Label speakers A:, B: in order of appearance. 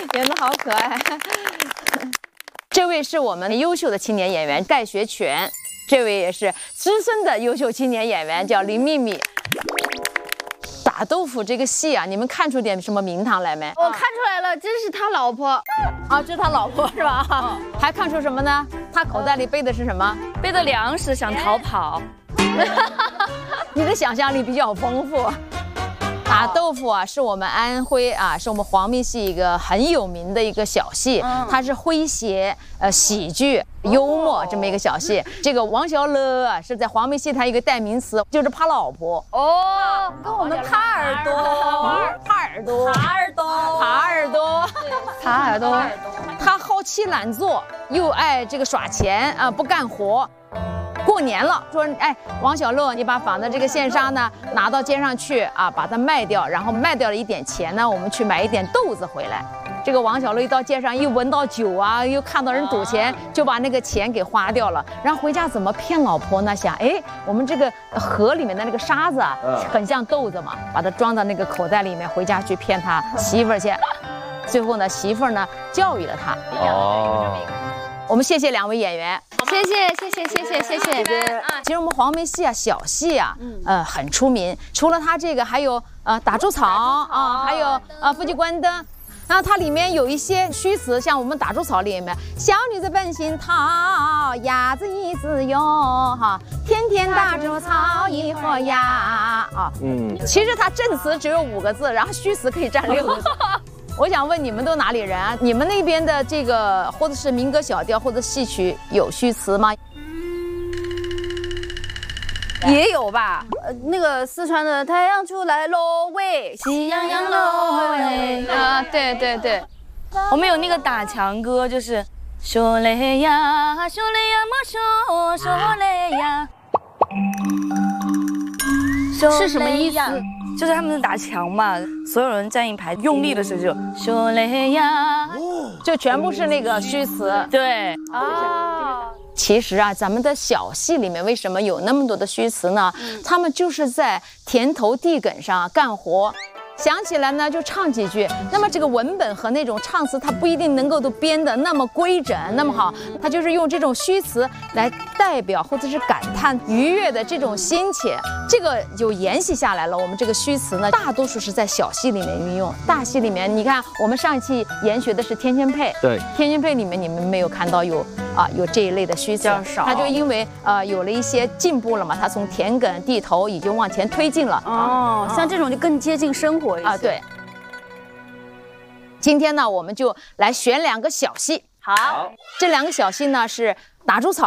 A: 演得好可爱。这位是我们优秀的青年演员盖学全，这位也是资深的优秀青年演员，叫林秘密。打豆腐这个戏啊，你们看出点什么名堂来没？
B: 我看出来了，这是他老婆
A: 啊，这是他老婆是吧？还看出什么呢？他口袋里背的是什么？
B: 背的粮食，想逃跑。
A: 你的想象力比较丰富。打豆腐啊，是我们安徽啊，是我们黄梅戏一个很有名的一个小戏，它是诙谐、喜剧、幽默这么一个小戏。这个王小乐啊，是在黄梅戏它一个代名词，就是怕老婆。
B: 哦，跟我们耙耳朵，
A: 他好吃懒做，又爱这个耍钱啊，不干活。过年了，说哎，王小乐，你把纺的这个线纱呢拿到街上去啊，把它卖掉，然后卖掉了一点钱呢，我们去买一点豆子回来。这个王小乐一到街上，一闻到酒啊，又看到人赌钱，就把那个钱给花掉了。然后回家怎么骗老婆呢？想，哎，我们这个河里面的那个沙子啊，很像豆子嘛，把它装到那个口袋里面，回家去骗他媳妇儿去。最后呢，媳妇儿呢教育了他。哦。我们谢谢两位演员，
B: 谢谢。
A: 其实我们黄梅戏啊，小戏啊，很出名。除了它这个，还有打猪草啊，还有夫妻关灯。那它里面有一些虚词，像我们打猪草里面，小女子本性讨，鸭子一只有哈，天天打猪草一盒鸭啊。其实它正词只有5个字，然后虚词可以占6个字。我想问你们都哪里人啊？你们那边的这个或者是民歌小调或者戏曲有虚词吗？
B: 也有吧，那个四川的太阳出来喽喂，喜洋洋喽喂啊，对，我们有那个打墙歌，就是说嘞呀，说嘞呀，说嘞呀，是什么意思？就是他们是打墙嘛，所有人站一排，用力的时候就说嘞呀，
A: 就全部是那个虚词。
B: 对
A: 啊。其实啊，咱们的小戏里面为什么有那么多的虚词呢？他们就是在田头地埂上干活。想起来呢，就唱几句。那么这个文本和那种唱词，它不一定能够都编得那么规整，那么好。它就是用这种虚词来代表或者是感叹愉悦的这种心情，这个就沿袭下来了。我们这个虚词呢，大多数是在小戏里面运用，大戏里面，你看我们上一期研学的是《天仙配》，对，《天仙配》里面你们没有看到有这一类的虚词，较少。它就因为有了一些进步了嘛，它从田埂地头已经往前推进了。
B: 哦，像这种就更接近生活。
A: 对。今天呢，我们就来选2个小戏。好，这2个小戏呢是打猪草。